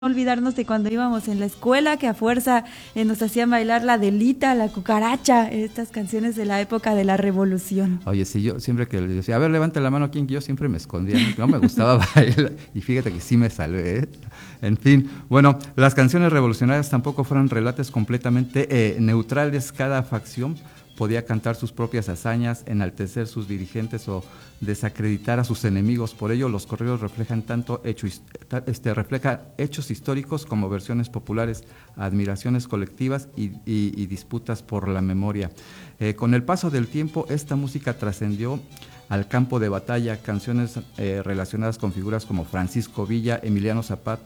olvidarnos de cuando íbamos en la escuela, que a fuerza nos hacían bailar la Delita, la Cucaracha, estas canciones de la época de la Revolución. Oye, sí, yo siempre que le decía, a ver, levante la mano aquí, yo siempre me escondía, no me gustaba bailar, y fíjate que sí me salvé, ¿eh? En fin, bueno, las canciones revolucionarias tampoco fueron relatos completamente neutrales. Cada facción podía cantar sus propias hazañas, enaltecer sus dirigentes o desacreditar a sus enemigos. Por ello, los corridos reflejan refleja hechos históricos como versiones populares, admiraciones colectivas y disputas por la memoria. Con el paso del tiempo, esta música trascendió al campo de batalla. Canciones relacionadas con figuras como Francisco Villa, Emiliano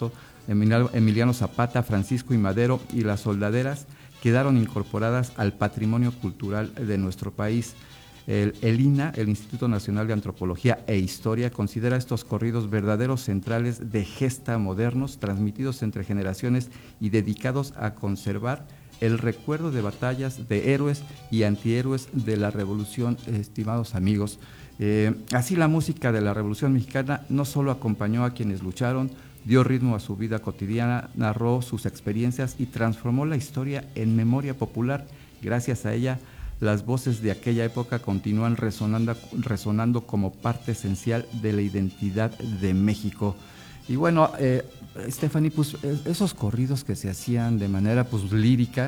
Zapata, Francisco I. Madero y las soldaderas quedaron incorporadas al patrimonio cultural de nuestro país. El INA, el Instituto Nacional de Antropología e Historia, considera estos corridos verdaderos centrales de gesta modernos, transmitidos entre generaciones y dedicados a conservar el recuerdo de batallas, de héroes y antihéroes de la Revolución, estimados amigos. Así la música de la Revolución Mexicana no solo acompañó a quienes lucharon, dio ritmo a su vida cotidiana, narró sus experiencias y transformó la historia en memoria popular. Gracias a ella, las voces de aquella época continúan resonando como parte esencial de la identidad de México. Y bueno, Stephanie, pues esos corridos que se hacían de manera pues lírica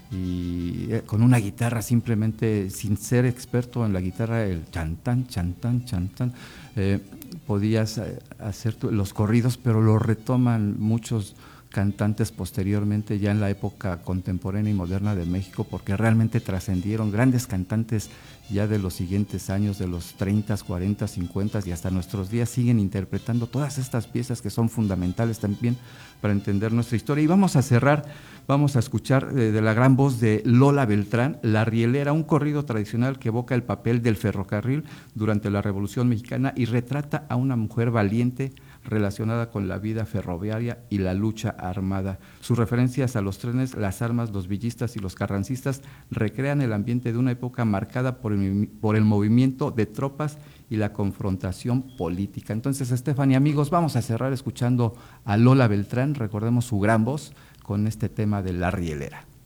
y con una guitarra, simplemente sin ser experto en la guitarra, el chantán, chantán, chantán, podías hacer los corridos, pero lo retoman muchos cantantes posteriormente, ya en la época contemporánea y moderna de México, porque realmente trascendieron grandes cantantes ya de los siguientes años, de los 30, 40, 50 y hasta nuestros días, siguen interpretando todas estas piezas que son fundamentales también para entender nuestra historia. Y vamos a cerrar, vamos a escuchar de la gran voz de Lola Beltrán, La Rielera, un corrido tradicional que evoca el papel del ferrocarril durante la Revolución Mexicana y retrata a una mujer valiente relacionada con la vida ferroviaria y la lucha armada. Sus referencias a los trenes, las armas, los villistas y los carrancistas recrean el ambiente de una época marcada por el movimiento de tropas y la confrontación política. Entonces, Stephanie, amigos, vamos a cerrar escuchando a Lola Beltrán, recordemos su gran voz, con este tema de La Rielera.